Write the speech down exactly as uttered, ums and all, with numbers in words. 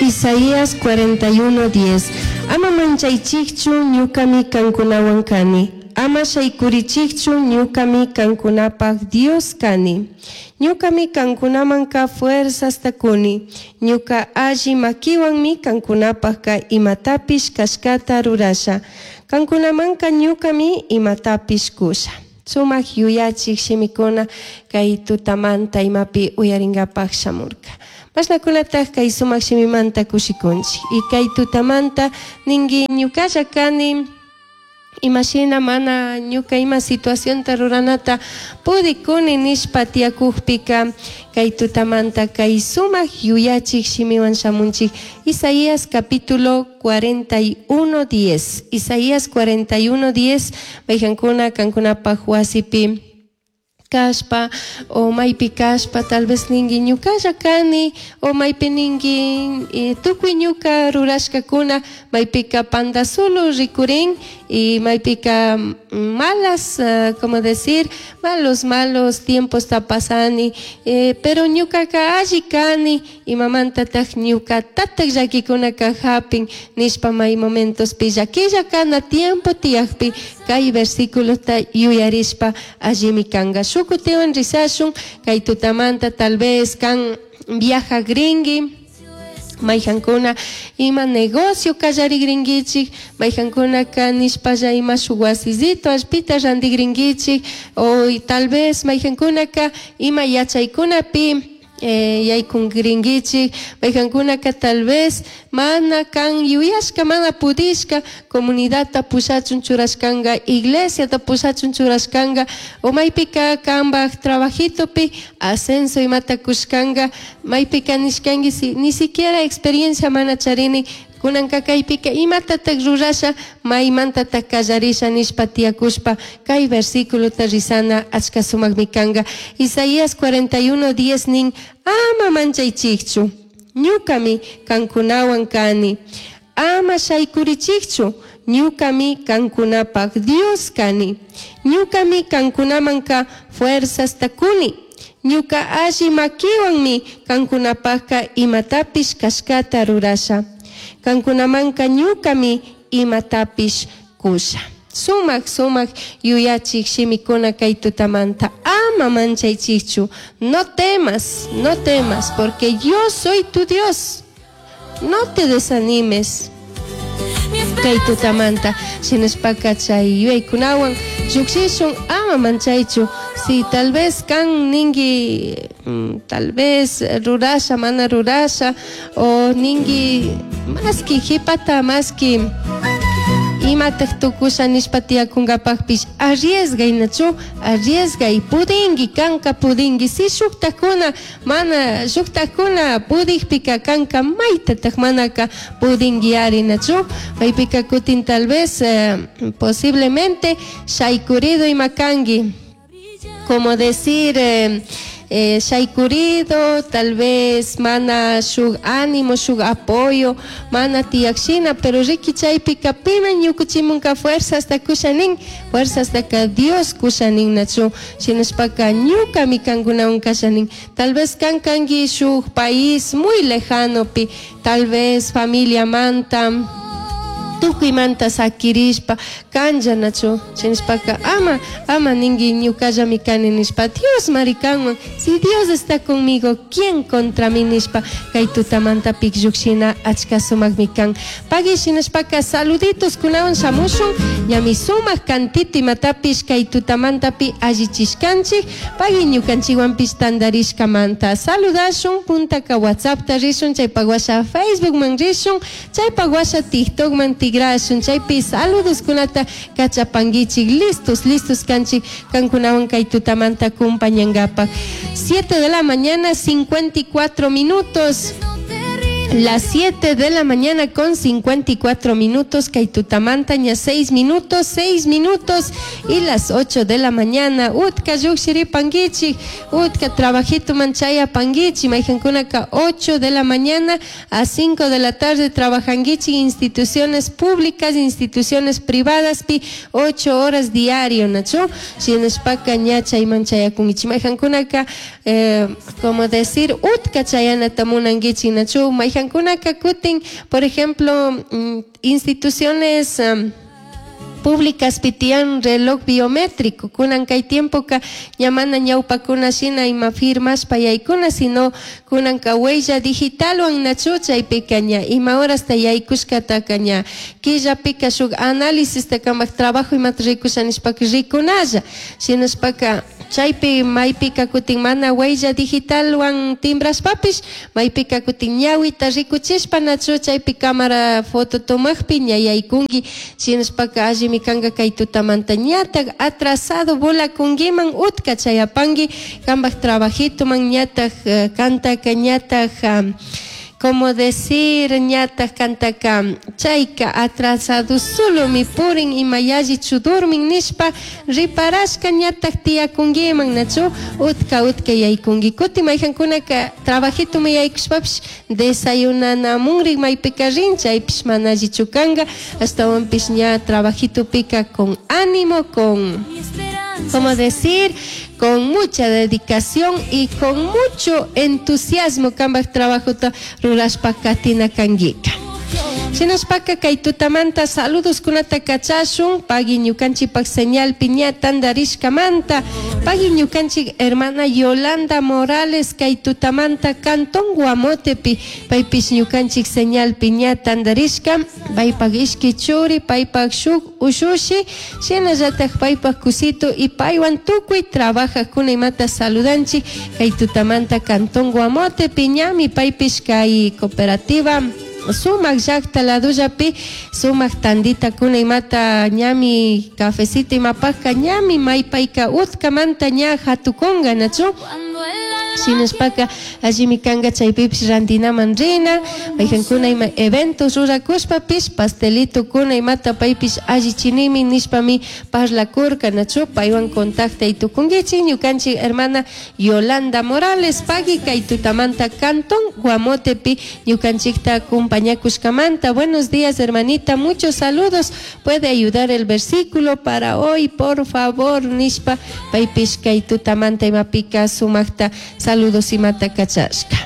Isaías cuarenta y uno diez. Ama manchaychikchu ñukami kankunawan kani. Ama shaykurichikchu ñukami kankunapak Dios kani. Ñukami kankunamanka fuerzas takuni. Ñuka alli makiwanmi kankunapaka imatapish kashkata rurasha. Kankunamanka ñukami imatapish kusha. Sumak yuyachik shimikuna kay tutamanta imapi uyaringapak shamurka. Mashnakunatak kay sumak shimimanta kushikunchik. Y kay tutamanta ningi ñukalla kani imashina mana ñuka ima situación taruranata pudikuni nishpa tiakukpika kay tutamanta kay sumak yuyachik shimiwan shamunchik. Isaías capítulo cuarenta y uno diez. Isaías cuarenta y uno diez. Baijankuna kankunapa huasipi kashpa o maypi kashpa tal vez ningi ñukalla kani o maypi ningi e, tukui ñuka rurashkakuna maypika panda solo rikurin y maypika malas, uh, como decir, malos, malos tiempos está pasani, eh, pero ñuka ka alli kani y mamanta tak ñuka tatak yakikuna ka hapin nishpa may momentos pi yakilla kana tiempo tiakpi kay versículo ta yuyarishpa allimi kanga shukutewan risashun kay tutamanta tal vez kan viaja gringi mayjankuna ima negocio kallari gringichik, mayjankuna ka nishpalla ima shuwasizito ashpita randi gringichik, o tal vez mayjankuna ka ima yachaykunapi Eh, yaykun gringichik, mayjankuna ka tal vez mana kan yuyashka mana pudishka comunidadta pushachun churashkanga, iglesiata pushachun churashkanga, o maypika kanbak trabajitopi ascenso imata kushkanga, maypika nishkangi si, ni siquiera experiencia mana charini kunanka kaypika imatatak rurasha maymantatak kallarisha nishpa tiakushpa kay versículo ta risana achka sumak mikanga. Isaías cuarenta y uno diez nin ama manchaychikchu ñukami kankunawan kani, ama shaykurichikchu ñukami kankunapak Dios kani, ñukami kankunamanka fuerzas takuni, ñuka alli makiwanmi kankunapaka imatapish kashkata rurasha. Kankunamanka ñukami imatapish kusha. Sumak sumak yuyachik shimikuna kay tutamanta ama manchaychikchu. No temas, no temas, porque yo soy tu Dios. No te desanimes. Kay tutamanta shinashpaka chay yuyaykunawan llukshishun ama manchaychu. Si tal vez kan ningi tal vez rurasha mana rurasha o ningi maski hipata maski imatak tukusha nishpatiakunkapakpish arriesgay nachu arriesgay pudingi kanka pudingi si shuktakuna mana shuktakuna pudikpika kanka maytatak manaka pudingi ari nachu maypika kutin tal vez eh, posiblemente shaykurido imakangi, como decir eh, eh, shaykurido, tal vez mana shug ánimo, shug apoyo, mana tiakshina, pero riki chaypika pima ñukuchimunka fuerzas ta kushanin, fuerzas ta ka Dios kushanin nachu, shinashpaka ñukami kankunawan kashanin, tal vez kankangi shug país muy lejano pi, tal vez familia manta, tukuymanta sakirishpa kanja nachu chinishpaka ama ama ningi ñukalla mikani nishpa Dios marikanwan, si Dios está conmigo ¿quién contra mí nishpa kay tutamanta pik llukshina achka sumak mikan pagi shinashpaka saluditos kunawan shamushun yami sumak kantiti matapish kay tutamantapi allichishkanchik pagi ñukanchikwanpish tandarishkamanta saludashun puntaka WhatsAppta rishun chaypak washa Facebookman rishun chaypak washa TikTokman tigrashun chaypi saludos kunata kachapangichik listos listos kanchik kankunawan kay tutamanta kumpañangapak. Siete de la mañana cincuenta y cuatro minutos. Las siete de la mañana con cincuenta y cuatro minutos, Kaitutamantaña seis minutos, seis minutos, y las ocho de la mañana, Utka Yukshiri Pangichi, Utka Trabajito Manchaya Pangichi, Maijankunaka, ocho de la mañana a cinco de la tarde, Trabajangichi, instituciones públicas, instituciones privadas, pi ocho horas diario, Nacho, Shinespaka Ñacha y Manchaya Kungichi, Maijankunaka, eh, como decir, Utka Chayana Tamunangichi, Nacho, Maijankunaka, mayhankunaka kutin, por ejemplo, instituciones um, públicas pitian reloj biométrico, kunan kay tiempo ka ñamana ñawpakuna shina ima firmas payaykuna, sino kunan ka huella digital wan nachucha ipika ña ima horas ta yaykushkata kaña killapika shuk análisis ta kamak trabajo imata rikushanishpaka rikunalla shinashpaka chaypi maypika kutin mana huella digital wan timbraspapish maypika kutin ñawita rikuchishpa nachu chaypi cámara foto tomakpi ña yaykunki shinashpaka allimi kanga kay tutamanta ñatak atrasado bola kungiman utka chayapanki kambak trabajito man ñatak uh, kantaka ñatak um, como decir ñatak kantaka chayka atrasado solo mi purin ima yallichu durmin nishpa riparashka ñatak tiyakungiman nachu utka utka yaykunki kuti mayjankunaka trabajito mi yaykushpapish desayunanamunri maypika rin chaypish mana allichu kanga hasta wanpish ña trabajito pika con ánimo, con como decir, con mucha dedicación y con mucho entusiasmo kambak trabajo ta rurashpaka tina kangika. Shinashpaka kay tutamanta saludos kunata kachashun pagi ñukanchipak señal piña tandarishkamanta pagi ñukanchik hermana Yolanda Morales kay tutamanta Cantón Guamotepi paypish ñukanchik señal piña tandarishka paypak ishki churi paypak shuk ushushi shinallatak paypak kusito y paywan tukuy trabaja kunaymata saludanchik kay tutamanta Cantón Guamotepi ñami paypish kay cooperativa sumak llaqta ladollapi sumak tandita kunaymata ñami cafecito imapaka ñami maypayka utkamanta ña hatukunga nachu shinashpaka allimi kanga chaypipish randinaman rina mayjankuna ima eventos rurakushpapish pastelito kunaymata paypish allichinimi nishpami parlakurka nachu paywan contacta itukungichik ñukanchik hermana Yolanda Morales pagi kay tutamanta Cantón Guamotepi ñukanchikta acompañakushkamanta. Buenos días hermanita, muchos saludos, puede ayudar el versículo para hoy por favor nishpa paypish kay tutamanta imapika sumakta saludos y mata kachashka.